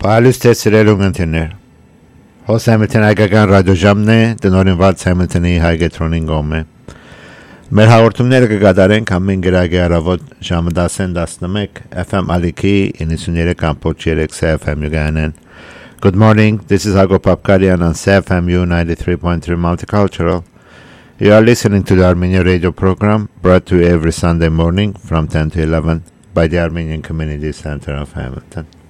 Պահալուստե սիրել ունգընտիրներ, հոս Համիլտոն հայկական ռադիոժամն է, դնորինված Համիլտոնի հայգետրոնին գոմ է։ Մեր հաղորդումները կգադարենք ամեն գրագի առավոտ ժամը 10-11 FM Ալիքի 93.3 CFM Yuganen. Good morning, this is Hago Papkarian on CFMU 93.3 Multicultural. You are listening to the Armenian radio program brought to you every Sunday morning from 10 to 11 by the Armenian Community Center of Hamilton.